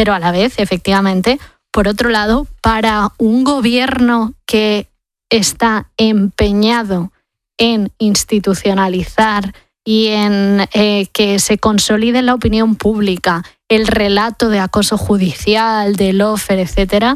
pero a la vez, efectivamente, por otro lado, para un gobierno que está empeñado en institucionalizar y en que se consolide en la opinión pública el relato de acoso judicial, de lawfare, etcétera,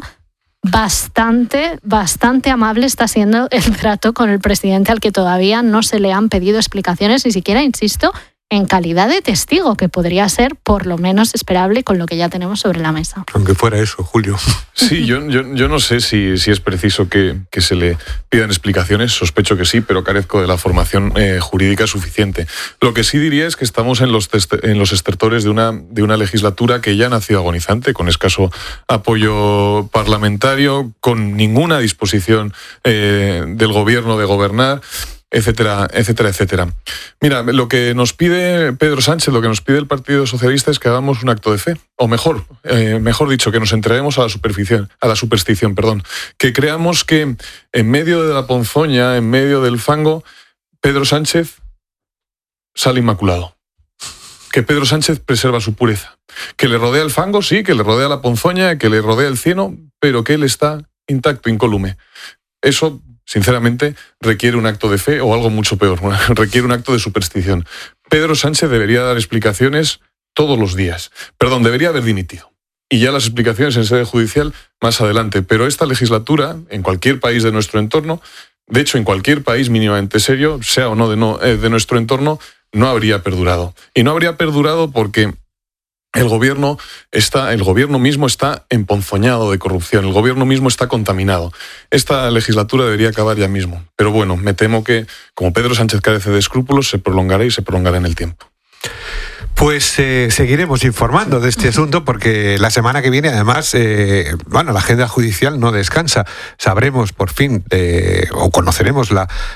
bastante amable está siendo el trato con el presidente, al que todavía no se le han pedido explicaciones, ni siquiera, insisto, en calidad de testigo, que podría ser por lo menos esperable con lo que ya tenemos sobre la mesa. Aunque fuera eso, Julio. Sí, yo no sé si es preciso que se le pidan explicaciones, sospecho que sí, pero carezco de la formación jurídica suficiente. Lo que sí diría es que estamos en los estertores de una legislatura que ya nació agonizante, con escaso apoyo parlamentario, con ninguna disposición del gobierno de gobernar, etcétera, etcétera, etcétera. Mira, lo que nos pide Pedro Sánchez, lo que nos pide el Partido Socialista es que hagamos un acto de fe, o mejor dicho, que nos entreguemos a la superstición, que creamos que en medio de la ponzoña, en medio del fango, Pedro Sánchez sale inmaculado. Que Pedro Sánchez preserva su pureza. Que le rodea el fango, sí, que le rodea la ponzoña, que le rodea el cieno, pero que él está intacto, incólume. Eso, sinceramente, requiere un acto de fe o algo mucho peor, requiere un acto de superstición. Pedro Sánchez debería dar explicaciones todos los días. Debería haber dimitido. Y ya las explicaciones en sede judicial más adelante. Pero esta legislatura, en cualquier país de nuestro entorno, de hecho en cualquier país mínimamente serio, sea o no de nuestro entorno, no habría perdurado. Y no habría perdurado porque el gobierno mismo está emponzoñado de corrupción, el gobierno mismo está contaminado. Esta legislatura debería acabar ya mismo. Pero bueno, me temo que, como Pedro Sánchez carece de escrúpulos, se prolongará en el tiempo. Pues seguiremos informando de este asunto porque la semana que viene, además, la agenda judicial no descansa. Sabremos por fin, o conoceremos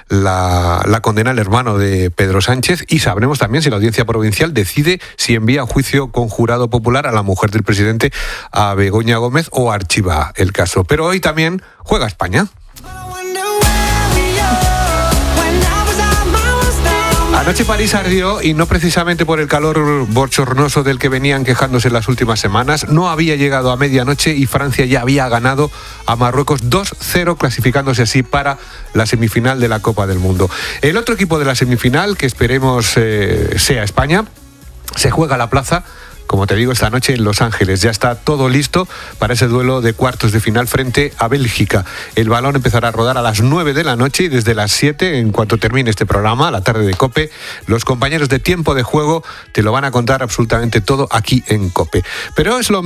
la condena al hermano de Pedro Sánchez, y sabremos también si la Audiencia Provincial decide si envía a juicio con jurado popular a la mujer del presidente, a Begoña Gómez, o archiva el caso. Pero hoy también juega España. Anoche París ardió, y no precisamente por el calor bochornoso del que venían quejándose en las últimas semanas. No había llegado a medianoche y Francia ya había ganado a Marruecos 2-0, clasificándose así para la semifinal de la Copa del Mundo. El otro equipo de la semifinal, que esperemos sea España, se juega la plaza, como te digo, esta noche en Los Ángeles. Ya está todo listo para ese duelo de cuartos de final frente a Bélgica. El balón empezará a rodar a las 9 de la noche, y desde las 7, en cuanto termine este programa, a la tarde de COPE, los compañeros de Tiempo de Juego te lo van a contar absolutamente todo aquí en COPE. Pero es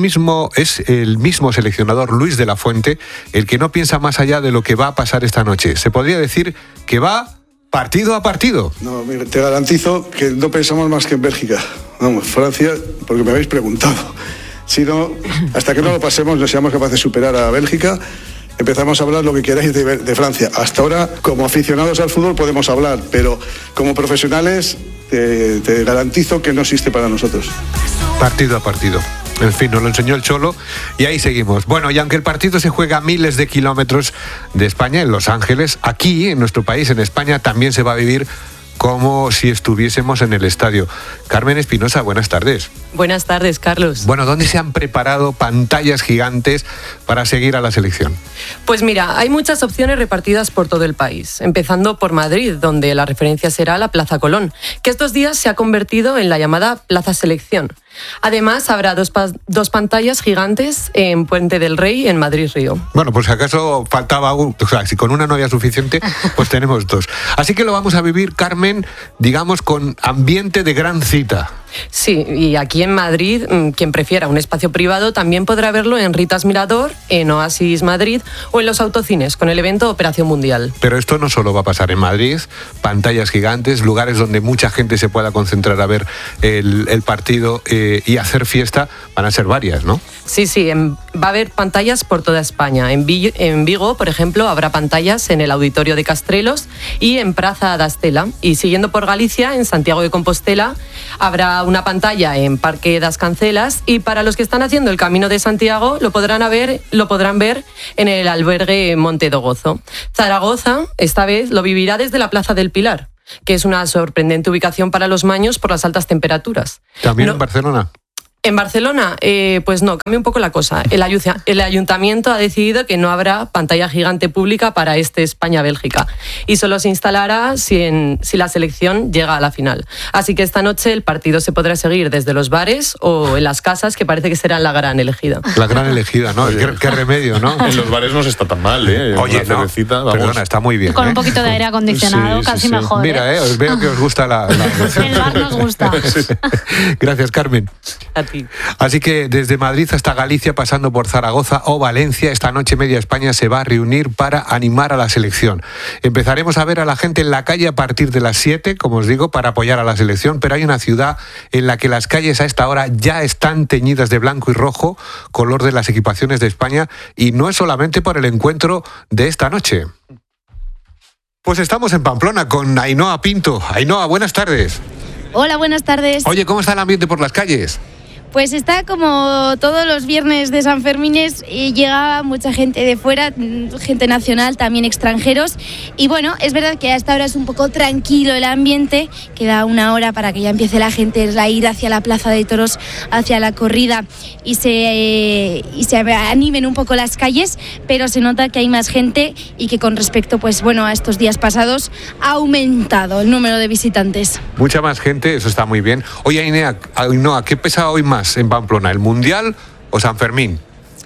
el mismo seleccionador, Luis de la Fuente, el que no piensa más allá de lo que va a pasar esta noche. Se podría decir que va partido a partido. No, mira, te garantizo que no pensamos más que en Bélgica. Vamos, Francia, porque me habéis preguntado. Si no, hasta que no lo pasemos, no seamos capaces de superar a Bélgica, empezamos a hablar lo que queráis de Francia. Hasta ahora, como aficionados al fútbol podemos hablar, pero como profesionales te garantizo que no existe para nosotros. Partido a partido. En fin, nos lo enseñó el Cholo y ahí seguimos. Bueno, y aunque el partido se juega a miles de kilómetros de España, en Los Ángeles, aquí, en nuestro país, en España, también se va a vivir como si estuviésemos en el estadio. Carmen Espinosa, buenas tardes. Buenas tardes, Carlos. Bueno, ¿dónde se han preparado pantallas gigantes para seguir a la selección? Pues mira, hay muchas opciones repartidas por todo el país, empezando por Madrid, donde la referencia será la Plaza Colón, que estos días se ha convertido en la llamada Plaza Selección. Además, habrá dos pantallas gigantes en Puente del Rey, en Madrid-Río. Bueno, pues acaso faltaba o sea, si con una no había suficiente, pues tenemos dos. Así que lo vamos a vivir, Carmen, digamos, con ambiente de gran cita. Sí, y aquí en Madrid, quien prefiera un espacio privado también podrá verlo en Ritas Mirador, en Oasis Madrid o en los autocines con el evento Operación Mundial. Pero esto no solo va a pasar en Madrid, pantallas gigantes, lugares donde mucha gente se pueda concentrar a ver el partido y hacer fiesta, van a ser varias, ¿no? Sí, va a haber pantallas por toda España. En Vigo, por ejemplo, habrá pantallas en el Auditorio de Castrelos y en Praza da Estela. Y siguiendo por Galicia, en Santiago de Compostela, habrá una pantalla en Parque das Cancelas, y para los que están haciendo el Camino de Santiago lo podrán ver en el albergue Monte do Gozo. Zaragoza, esta vez, lo vivirá desde la Plaza del Pilar, que es una sorprendente ubicación para los maños por las altas temperaturas. ¿También en Barcelona? En Barcelona, pues no, cambia un poco la cosa. El ayuntamiento ha decidido que no habrá pantalla gigante pública para este España-Bélgica y solo se instalará si la selección llega a la final. Así que esta noche el partido se podrá seguir desde los bares o en las casas, que parece que será la gran elegida. La gran elegida, ¿no? Qué remedio, ¿no? En los bares no se está tan mal, ¿eh? Oye, una cervecita, vamos. Perdona, está muy bien. Con un poquito de aire acondicionado, Sí, casi sí. mejor. Mira, os veo que os gusta la El bar nos gusta. Gracias, Carmen. A ti. Así que desde Madrid hasta Galicia, pasando por Zaragoza o Valencia, esta noche Media España se va a reunir para animar a la selección. Empezaremos a ver a la gente en la calle a partir de las 7, como os digo, para apoyar a la selección, pero hay una ciudad en la que las calles a esta hora ya están teñidas de blanco y rojo, color de las equipaciones de España, y no es solamente por el encuentro de esta noche. Pues estamos en Pamplona con Ainhoa Pinto. Ainhoa, buenas tardes. Hola, buenas tardes. Oye, ¿cómo está el ambiente por las calles? Pues está como todos los viernes de San Fermines, y llega mucha gente de fuera, gente nacional, también extranjeros. Y bueno, es verdad que hasta ahora es un poco tranquilo el ambiente, queda una hora para que ya empiece la gente a ir hacia la Plaza de Toros, hacia la corrida y se animen un poco las calles, pero se nota que hay más gente y que con respecto, pues bueno, a estos días pasados ha aumentado el número de visitantes. Mucha más gente, eso está muy bien. Oye, Ainhoa, ¿qué pesa hoy más en Pamplona, el Mundial o San Fermín?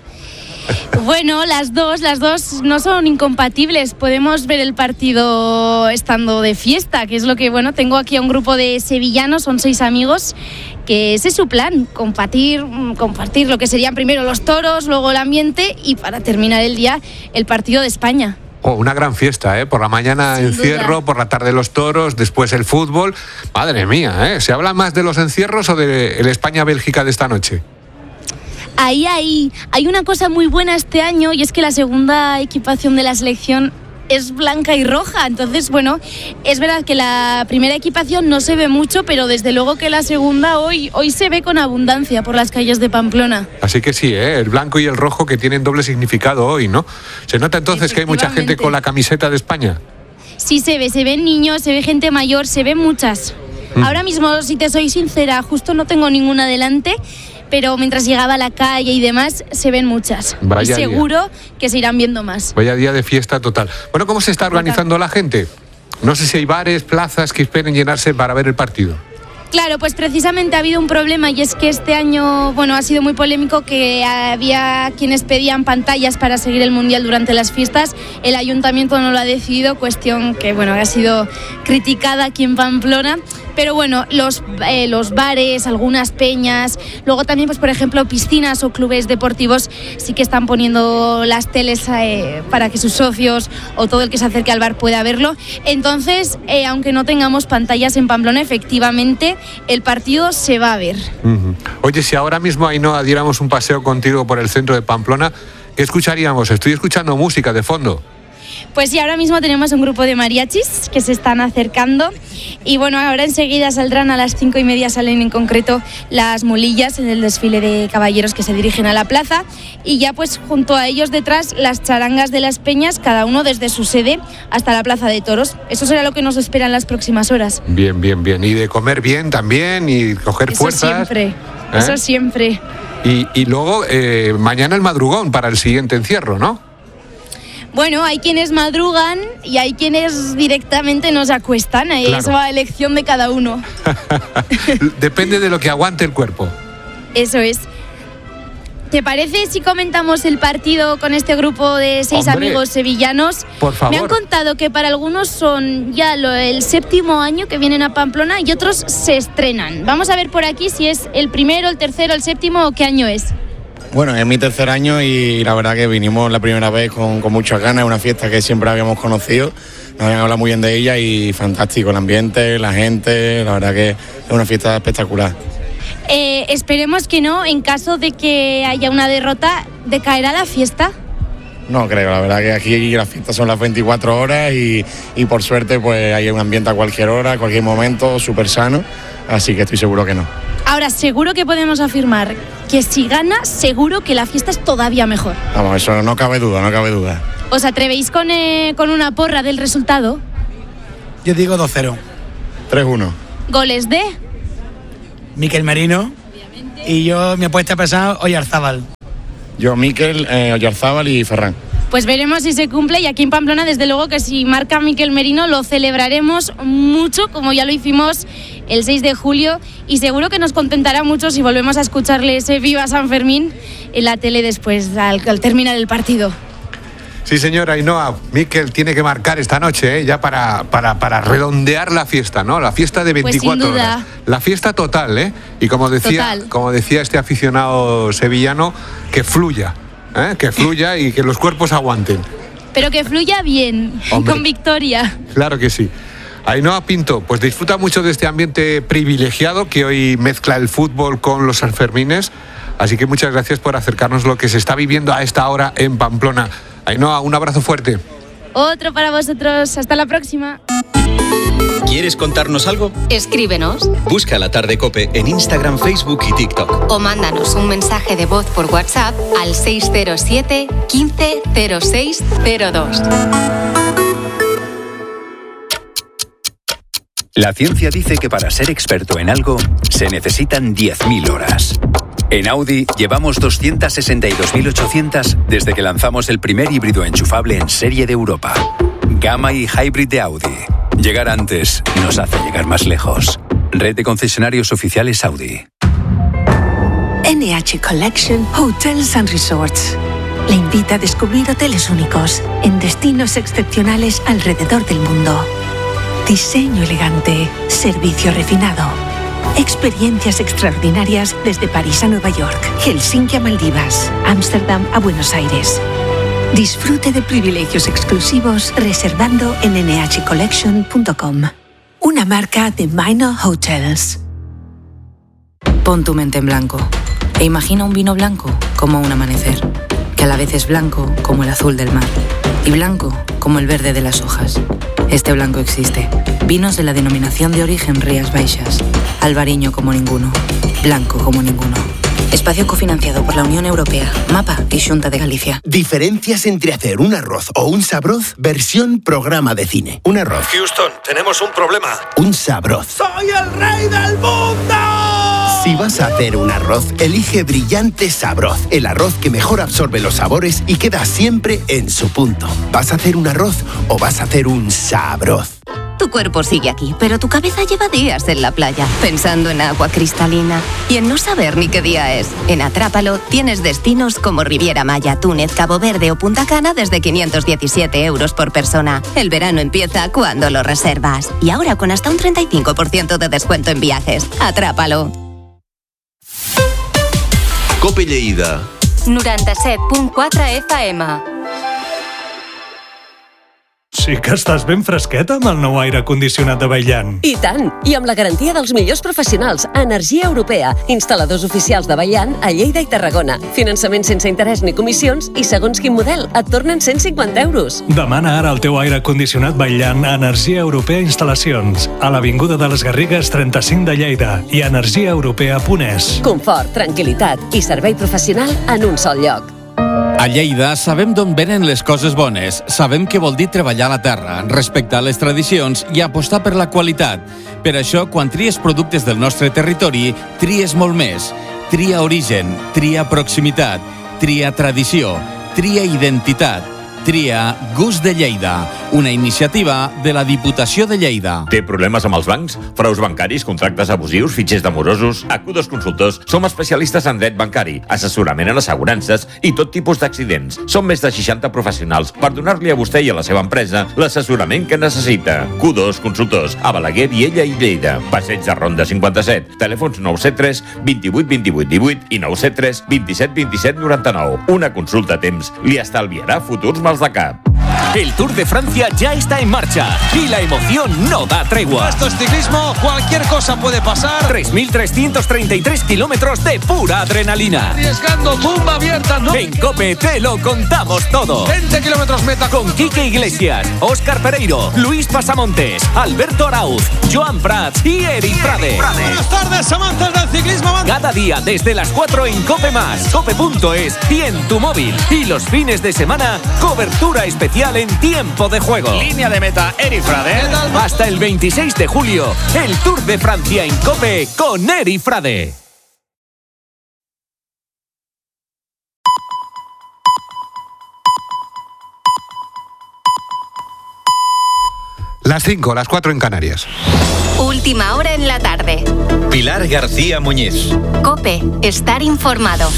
Bueno, las dos no son incompatibles. Podemos ver el partido estando de fiesta, que es lo que, bueno, tengo aquí a un grupo de sevillanos, son 6 amigos, que ese es su plan, compartir lo que serían primero los toros, luego el ambiente y para terminar el día el partido de España. Oh, una gran fiesta, ¿eh? Por la mañana Sin encierro, duda. por la tarde los toros, después el fútbol. Madre mía, ¿eh? ¿Se habla más de los encierros o de el España-Bélgica de esta noche? Ahí hay una cosa muy buena este año, y es que la segunda equipación de la selección es blanca y roja. Entonces, bueno, es verdad que la primera equipación no se ve mucho, pero desde luego que la segunda hoy se ve con abundancia por las calles de Pamplona. Así que sí, ¿eh? El blanco y el rojo que tienen doble significado hoy, ¿no? ¿Se nota entonces que hay mucha gente con la camiseta de España? Sí se ven niños, se ve gente mayor, se ven muchas. Ahora mismo, si te soy sincera, justo no tengo ninguna delante, pero mientras llegaba a la calle y demás, se ven muchas. Vaya y seguro que se irán viendo más. Vaya día de fiesta total. Bueno, ¿cómo se está organizando la gente? No sé si hay bares, plazas que esperen llenarse para ver el partido. Claro, pues precisamente ha habido un problema, y es que este año, bueno, ha sido muy polémico que había quienes pedían pantallas para seguir el Mundial durante las fiestas. El ayuntamiento no lo ha decidido, cuestión que, bueno, ha sido criticada aquí en Pamplona. Pero bueno, los bares, algunas peñas, luego también, pues por ejemplo, piscinas o clubes deportivos sí que están poniendo las teles para que sus socios o todo el que se acerque al bar pueda verlo. Entonces, aunque no tengamos pantallas en Pamplona, efectivamente el partido se va a ver. Uh-huh. Oye, si ahora mismo, Ainhoa, diéramos un paseo contigo por el centro de Pamplona, ¿qué escucharíamos? Estoy escuchando música de fondo. Pues sí, ahora mismo tenemos un grupo de mariachis que se están acercando, y bueno, ahora enseguida saldrán, a las 5:30 salen en concreto las mulillas en el desfile de caballeros que se dirigen a la plaza, y ya pues junto a ellos detrás las charangas de las peñas, cada uno desde su sede hasta la Plaza de Toros. Eso será lo que nos espera en las próximas horas. Bien, bien, bien. Y de comer bien también y coger fuerzas. Eso siempre. Y luego mañana el madrugón para el siguiente encierro, ¿no? Bueno, hay quienes madrugan y hay quienes directamente nos acuestan. Claro. Eso va a elección de cada uno. Depende de lo que aguante el cuerpo. Eso es. ¿Te parece si comentamos el partido con este grupo de 6 Hombre, amigos sevillanos? por favor. Me han contado que para algunos son ya el 7º año que vienen a Pamplona y otros se estrenan. Vamos a ver por aquí si es el primero, el tercero, el 7º o qué año es. Bueno, es mi 3er año y la verdad que vinimos la primera vez con muchas ganas. Es una fiesta que siempre habíamos conocido, nos habían hablado muy bien de ella y fantástico el ambiente, la gente, la verdad que es una fiesta espectacular. Esperemos que no, en caso de que haya una derrota, ¿decaerá la fiesta? No creo, la verdad que aquí las fiestas son las 24 horas y por suerte pues hay un ambiente a cualquier hora, a cualquier momento, súper sano, así que estoy seguro que no. Ahora, seguro que podemos afirmar que si gana, seguro que la fiesta es todavía mejor. Vamos, eso no cabe duda, no cabe duda. ¿Os atrevéis con una porra del resultado? Yo digo 2-0. 3-1. ¿Goles de? Miquel Merino y yo mi apuesta pesada, Oyarzábal. Yo, Mikel, Oyarzábal y Ferran. Pues veremos si se cumple, y aquí en Pamplona desde luego que si marca Mikel Merino lo celebraremos mucho, como ya lo hicimos el 6 de julio, y seguro que nos contentará mucho si volvemos a escucharle ese Viva San Fermín en la tele después, al terminar el partido. Sí, señora Ainhoa, Mikel tiene que marcar esta noche, ya para redondear la fiesta, ¿no? La fiesta de 24 sin duda. horas. La fiesta total, Y como decía este aficionado sevillano, que fluya. Que fluya y que los cuerpos aguanten. Pero que fluya bien, Hombre, con victoria. Claro que sí. Ainhoa Pinto, pues disfruta mucho de este ambiente privilegiado que hoy mezcla el fútbol con los Sanfermines. Así que muchas gracias por acercarnos lo que se está viviendo a esta hora en Pamplona. Ainhoa, un abrazo fuerte. Otro para vosotros. Hasta la próxima. ¿Quieres contarnos algo? Escríbenos. Busca La Tarde COPE en Instagram, Facebook y TikTok. O mándanos un mensaje de voz por WhatsApp al 607 15 06 02. La ciencia dice que para ser experto en algo se necesitan 10.000 horas. En Audi llevamos 262.800 desde que lanzamos el primer híbrido enchufable en serie de Europa. Gamma y Hybrid de Audi. Llegar antes nos hace llegar más lejos. Red de concesionarios oficiales Audi. NH Collection Hotels and Resorts le invita a descubrir hoteles únicos en destinos excepcionales alrededor del mundo. Diseño elegante, servicio refinado, experiencias extraordinarias desde París a Nueva York, Helsinki a Maldivas, Ámsterdam a Buenos Aires. Disfrute de privilegios exclusivos reservando en nhcollection.com. Una marca de Minor Hotels. Pon tu mente en blanco e imagina un vino blanco como un amanecer, que a la vez es blanco como el azul del mar y blanco como el verde de las hojas. Este blanco existe. Vinos de la denominación de origen Rías Baixas. Albariño como ninguno. Blanco como ninguno. Espacio cofinanciado por la Unión Europea, MAPA y Xunta de Galicia. Diferencias entre hacer un arroz o un sabroz, versión programa de cine. Un arroz. Houston, tenemos un problema. Un sabroz. ¡Soy el rey del mundo! Si vas a hacer un arroz, elige Brillante Sabroz. El arroz que mejor absorbe los sabores y queda siempre en su punto. ¿Vas a hacer un arroz o vas a hacer un sabroz? Tu cuerpo sigue aquí, pero tu cabeza lleva días en la playa, pensando en agua cristalina y en no saber ni qué día es. En Atrápalo tienes destinos como Riviera Maya, Túnez, Cabo Verde o Punta Cana desde 517 euros por persona. El verano empieza cuando lo reservas. Y ahora con hasta un 35% de descuento en viajes. Atrápalo. COPE Lleida. 97.4 FM. Sí que estàs ben fresqueta amb el nou aire condicionat de Baillant. I tant! I amb la garantia dels millors professionals, Energia Europea, instal·ladors oficials de Baillant a Lleida i Tarragona. Finançament sense interès ni comissions i segons quin model et tornen 150 euros. Demana ara el teu aire condicionat Baillant a Energia Europea Instal·lacions, a l'Avinguda de les Garrigues 35 de Lleida i energiaeuropea.es. Confort, tranquil·litat i servei professional en un sol lloc. A Lleida sabem d'on venen les coses bones, sabem què vol dir treballar la terra, respectar les tradicions i apostar per la qualitat. Per això, quan tries productes del nostre territori, tries molt més. Tria origen, tria proximitat, tria tradició, tria identitat, tria Gust de Lleida, una iniciativa de la Diputació de Lleida. Té problemes amb els bancs? Fraus bancaris, contractes abusius, fitxers de morosos? A Q2 Consultors som especialistes en dret bancari, assessorament en assegurances i tot tipus d'accidents. Som més de 60 professionals per donar-li a vostè i a la seva empresa l'assessorament que necessita. Q2 Consultors, a Balaguer, Viella i Lleida. Passeig de Ronda 57. Telèfons 973 28 28 18 i 973 27 27 99. Una consulta a temps li estalviarà futurs mals de cap. El Tour de Francia ya está en marcha y la emoción no da tregua. Esto es ciclismo, cualquier cosa puede pasar. 3.333 kilómetros de pura adrenalina. Arriesgando, tumba abierta, ¿no? En COPE te lo contamos todo. 20 kilómetros meta. Con Quique Iglesias, Óscar Pereiro, Luis Pasamontes, Alberto Arauz, Joan Prats y Eri Frade. Buenas tardes, amantes del ciclismo. Cada día desde las 4 en COPE+, cope.es y en tu móvil. Y los fines de semana, cobertura especial en tiempo de juego. Línea de meta, Eri Frade. Hasta el 26 de julio, el Tour de Francia en COPE con Eri Frade. Las 5, las 4 en Canarias. Última hora en la tarde. Pilar García Muñiz. COPE, estar informado.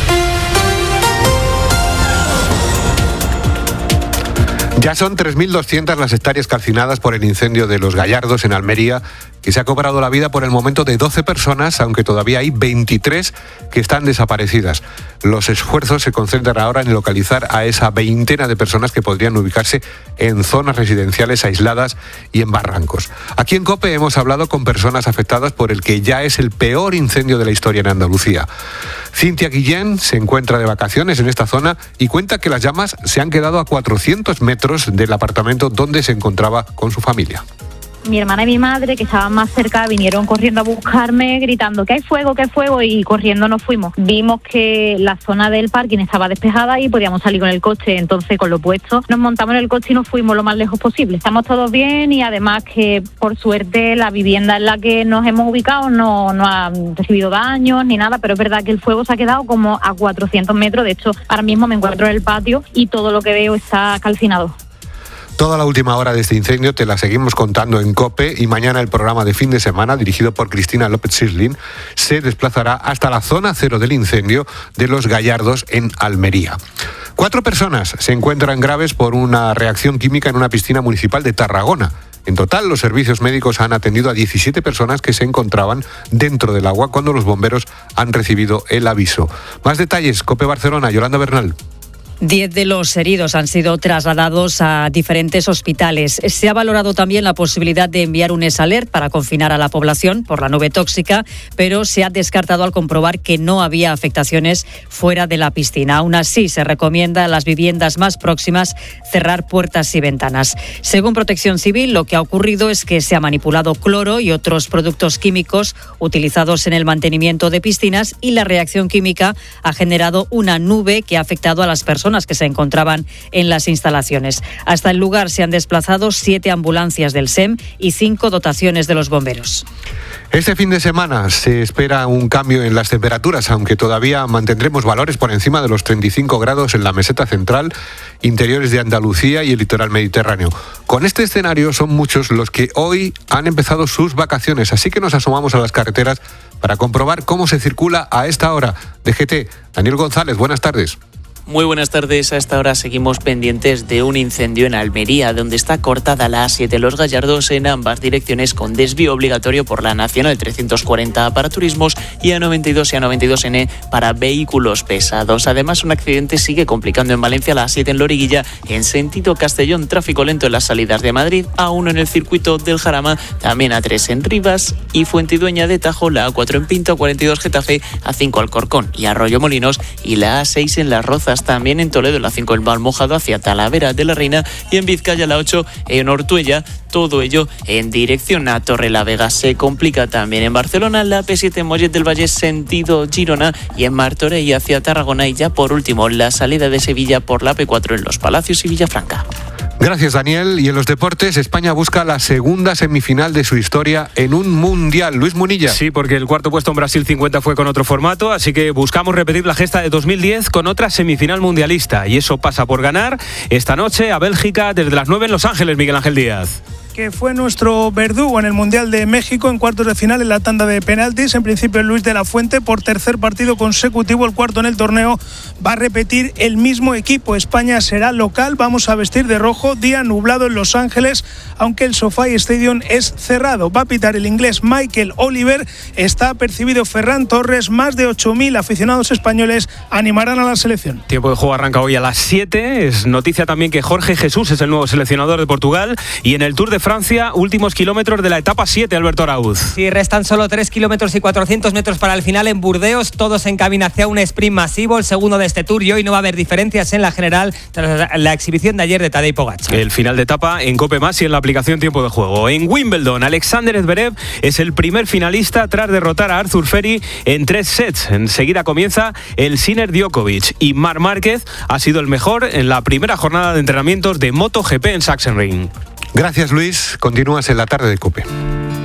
Ya son 3.200 las hectáreas calcinadas por el incendio de Los Gallardos en Almería, que se ha cobrado la vida por el momento de 12 personas, aunque todavía hay 23 que están desaparecidas. Los esfuerzos se concentran ahora en localizar a esa veintena de personas que podrían ubicarse en zonas residenciales aisladas y en barrancos. Aquí en COPE hemos hablado con personas afectadas por el que ya es el peor incendio de la historia en Andalucía. Cintia Guillén se encuentra de vacaciones en esta zona y cuenta que las llamas se han quedado a 400 metros del apartamento donde se encontraba con su familia. Mi hermana y mi madre, que estaban más cerca, vinieron corriendo a buscarme, gritando que hay fuego, y corriendo nos fuimos. Vimos que la zona del parking estaba despejada y podíamos salir con el coche, entonces con lo puesto nos montamos en el coche y nos fuimos lo más lejos posible. Estamos todos bien y además que por suerte la vivienda en la que nos hemos ubicado no ha recibido daños ni nada, pero es verdad que el fuego se ha quedado como a 400 metros, de hecho ahora mismo me encuentro en el patio y todo lo que veo está calcinado. Toda la última hora de este incendio te la seguimos contando en COPE y mañana el programa de fin de semana, dirigido por Cristina López-Sislin, se desplazará hasta la zona cero del incendio de Los Gallardos en Almería. 4 personas se encuentran graves por una reacción química en una piscina municipal de Tarragona. En total, los servicios médicos han atendido a 17 personas que se encontraban dentro del agua cuando los bomberos han recibido el aviso. Más detalles, COPE Barcelona, Yolanda Bernal. 10 de los heridos han sido trasladados a diferentes hospitales. Se ha valorado también la posibilidad de enviar un S-Alert para confinar a la población por la nube tóxica, pero se ha descartado al comprobar que no había afectaciones fuera de la piscina. Aún así, se recomienda a las viviendas más próximas cerrar puertas y ventanas. Según Protección Civil, lo que ha ocurrido es que se ha manipulado cloro y otros productos químicos utilizados en el mantenimiento de piscinas y la reacción química ha generado una nube que ha afectado a las personas que se encontraban en las instalaciones. Hasta el lugar se han desplazado 7 ambulancias del SEM y 5 dotaciones de los bomberos. Este fin de semana se espera un cambio en las temperaturas, aunque todavía mantendremos valores por encima de los 35 grados en la meseta central, interiores de Andalucía y el litoral mediterráneo. Con este escenario son muchos los que hoy han empezado sus vacaciones, así que nos asomamos a las carreteras para comprobar cómo se circula a esta hora. DGT, Daniel González, buenas tardes. Muy buenas tardes. A esta hora seguimos pendientes de un incendio en Almería, donde está cortada la A7 Los Gallardos en ambas direcciones con desvío obligatorio por la Nacional 340 para turismos y A92 y A92N para vehículos pesados. Además, un accidente sigue complicando en Valencia la A7 en Loriguilla en sentido Castellón, tráfico lento en las salidas de Madrid, A1 en el circuito del Jarama, también A3 en Rivas y Fuentidueña de Tajo, la A4 en Pinto, A42 Getafe, A5 Alcorcón y Arroyo Molinos y la A6 en Las Rozas, también en Toledo, la 5 en Valmojado hacia Talavera de la Reina y en Vizcaya la 8 en Ortuella, todo ello en dirección a Torrelavega. Se complica también en Barcelona la P7 en Mollet del Valle sentido Girona y en Martorell hacia Tarragona y ya por último la salida de Sevilla por la P4 en Los Palacios y Villafranca. Gracias, Daniel. Y en los deportes, España busca la segunda semifinal de su historia en un mundial. Luis Munilla. Sí, porque el cuarto puesto en Brasil 50 fue con otro formato, así que buscamos repetir la gesta de 2010 con otra semifinal mundialista. Y eso pasa por ganar esta noche a Bélgica desde las 9 en Los Ángeles, Miguel Ángel Díaz. Que fue nuestro verdugo en el Mundial de México en cuartos de final en la tanda de penaltis. En principio Luis de la Fuente, por tercer partido consecutivo, el cuarto en el torneo, va a repetir el mismo equipo. España será local, vamos a vestir de rojo, día nublado en Los Ángeles, aunque el SoFi Stadium es cerrado. Va a pitar el inglés Michael Oliver, está apercibido Ferran Torres, más de 8.000 aficionados españoles animarán a la selección. Tiempo de juego arranca hoy a las 7, es noticia también que Jorge Jesús es el nuevo seleccionador de Portugal y en el Tour de Francia, últimos kilómetros de la etapa 7, Alberto Arauz. Sí, restan solo 3 kilómetros y 400 metros para el final en Burdeos, todos en camino hacia un sprint masivo, el segundo de este Tour, y hoy no va a haber diferencias en la general tras la exhibición de ayer de Tadej Pogačar. El final de etapa en COPE+ y en la aplicación Tiempo de Juego. En Wimbledon, Alexander Zverev es el primer finalista tras derrotar a Arthur Ferry en 3 sets. Enseguida comienza el Sinner Djokovic y Marc Márquez ha sido el mejor en la primera jornada de entrenamientos de MotoGP en Sachsenring. Gracias, Luis. Continúas en la tarde de COPE.